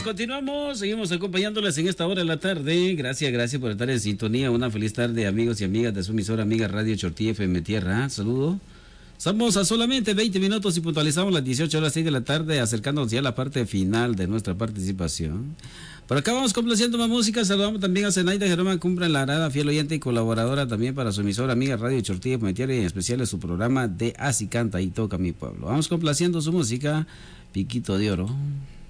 seguimos acompañándoles en esta hora de la tarde. Gracias por estar en sintonía. Una feliz tarde, amigos y amigas de su emisora amiga Radio Chortí FM Tierra. Saludo. Estamos a solamente 20 minutos y puntualizamos las 18:06 de la tarde, acercándonos ya a la parte final de nuestra participación. Por acá vamos complaciendo más música. Saludamos también a Zenaida Germán Cumbra en la Arada, fiel oyente y colaboradora también para su emisora amiga Radio Chortí FM Tierra, y en especial en su programa de Así Canta y Toca Mi Pueblo. Vamos complaciendo su música, Piquito de Oro.